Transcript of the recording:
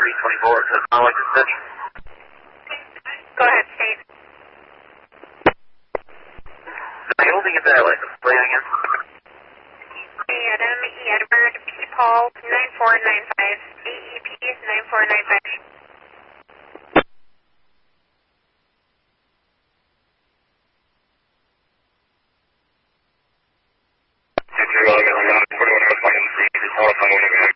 324. It says not like the city. Go ahead, State. Are you able to get that license plate again? Adam E. Edward P. Paul 9495. AEP 9495. You're going to 41 hours, 3, 4,